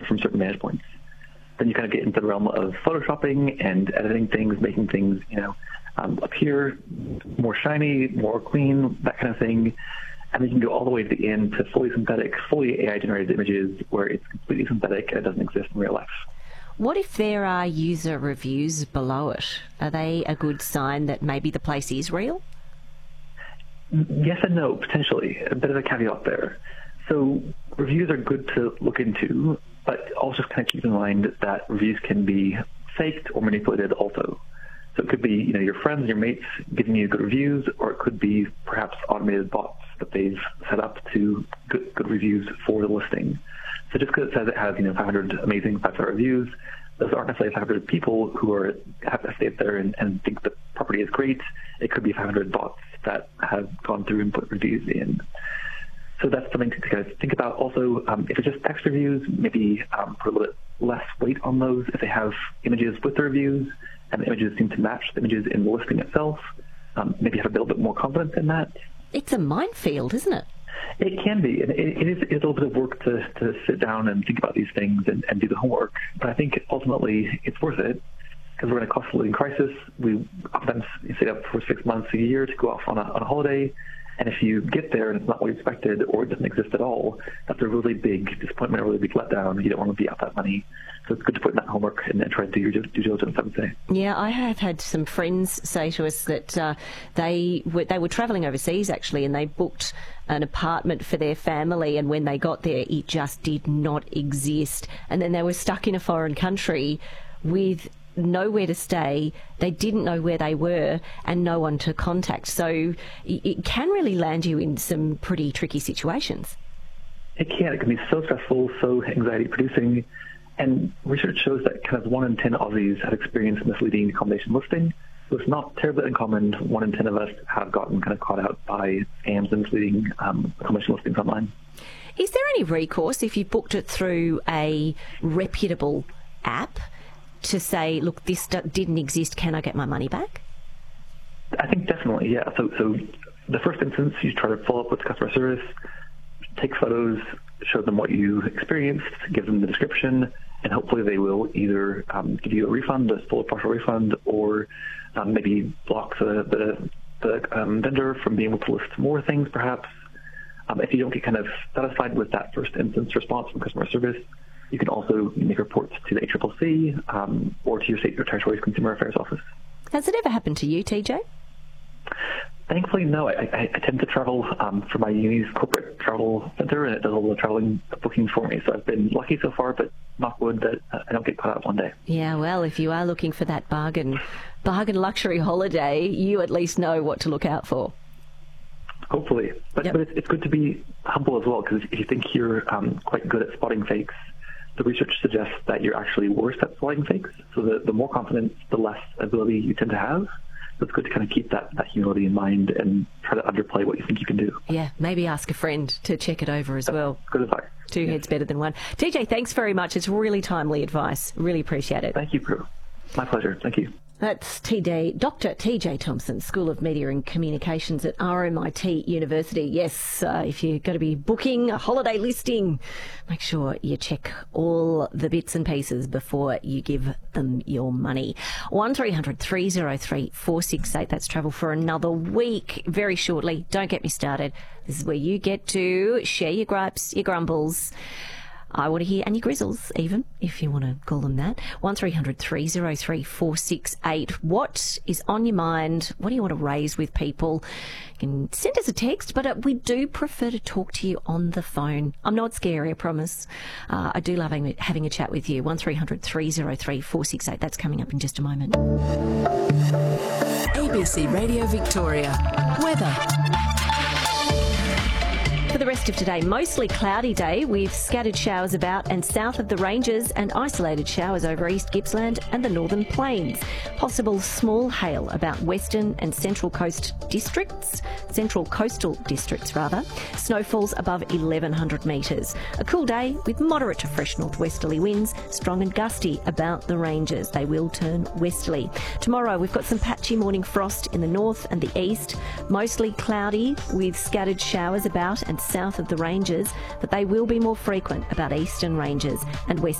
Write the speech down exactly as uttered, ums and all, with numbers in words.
from certain vantage points. Then you kind of get into the realm of photoshopping and editing things, making things, you know, um, appear more shiny, more clean, that kind of thing. And then you can go all the way to the end to fully synthetic, fully A I-generated images where it's completely synthetic and it doesn't exist in real life. What if there are user reviews below it? Are they a good sign that maybe the place is real? Yes and no, potentially. A bit of a caveat there. So reviews are good to look into, but also kind of keep in mind that reviews can be faked or manipulated also. So it could be, you know, your friends and your mates giving you good reviews, or it could be perhaps automated bots that they've set up to good, good reviews for the listing. So just because it says it has, you know, five hundred amazing five-star reviews, those aren't necessarily five hundred people who are have to stay there and, and think the property is great. It could be five hundred bots that have gone through and put reviews in. So that's something to kind of think about. Also, um, if it's just text reviews, maybe um, put a little bit less weight on those. If they have images with the reviews and the images seem to match the images in the listing itself, um, maybe have a little bit more confidence in that. It's a minefield, isn't it? It can be. It, it is it's a little bit of work to, to sit down and think about these things and, and do the homework. But I think ultimately it's worth it because we're in a cost of living crisis. We oftentimes stay up for six months, a year to go off on a, on a holiday. And if you get there and it's not what you expected or it doesn't exist at all, that's a really big disappointment, a really big letdown. You don't want to be out that money. So it's good to put in that homework and then try to do your due diligence, I would say. Yeah, I have had some friends say to us that uh, they were, they were travelling overseas, actually, and they booked an apartment for their family, and when they got there, it just did not exist. And then they were stuck in a foreign country with nowhere to stay, they didn't know where they were, and no one to contact. So it can really land you in some pretty tricky situations. It can. It can be so stressful, so anxiety-producing. And research shows that kind of one in ten Aussies have experienced misleading accommodation listing. So it's not terribly uncommon. One in ten of us have gotten kind of caught out by scams and misleading um, accommodation listings online. Is there any recourse if you booked it through a reputable app to say, look, this didn't exist, can I get my money back? I think definitely, yeah. So, so the first instance, you try to follow up with customer service, take photos, show them what you experienced, give them the description, and hopefully they will either um, give you a refund, a full or partial refund, or um, maybe block the, the, the um, vendor from being able to list more things, perhaps. Um, if you don't get kind of satisfied with that first instance response from customer service, you can also make reports to the A C C C um, or to your state or territory's Consumer Affairs Office. Has it ever happened to you, T J? Thankfully, no. I, I, I tend to travel um, for my uni's corporate travel center, and it does all the traveling bookings for me. So I've been lucky so far, but knock wood that uh, I don't get caught out one day. Yeah, well, if you are looking for that bargain, bargain luxury holiday, you at least know what to look out for. Hopefully. But, yep. but it's, it's good to be humble as well, because if you think you're um, quite good at spotting fakes, the research suggests that you're actually worse at spotting fakes. So the, the more confidence, the less ability you tend to have. So it's good to kind of keep that, that humility in mind and try to underplay what you think you can do. Yeah, maybe ask a friend to check it over as That's well. Good advice. Two yes. heads better than one. T J, thanks very much. It's really timely advice. Really appreciate it. Thank you, Prue. My pleasure. Thank you. That's T J, Doctor T J Thompson, School of Media and Communications at R M I T University. Yes, uh, if you're going to be booking a holiday listing, make sure you check all the bits and pieces before you give them your money. one three hundred three oh three four six eight. That's travel for another week very shortly. Don't get me started. This is where you get to share your gripes, your grumbles. I want to hear, and your grizzles even, if you want to call them that. one three hundred three oh three four six eight. What is on your mind? What do you want to raise with people? You can send us a text, but uh, we do prefer to talk to you on the phone. I'm not scary, I promise. Uh, I do love having, having a chat with you. one three hundred three oh three four six eight. That's coming up in just a moment. A B C Radio Victoria. Weather. For the rest of today, mostly cloudy day with scattered showers about and south of the ranges and isolated showers over East Gippsland and the Northern Plains. Possible small hail about western and central coast districts, central coastal districts rather. Snowfalls above eleven hundred metres. A cool day with moderate to fresh northwesterly winds, strong and gusty about the ranges. They will turn westerly. Tomorrow we've got some patchy morning frost in the north and the east. Mostly cloudy with scattered showers about and south of the ranges, but they will be more frequent about eastern ranges and west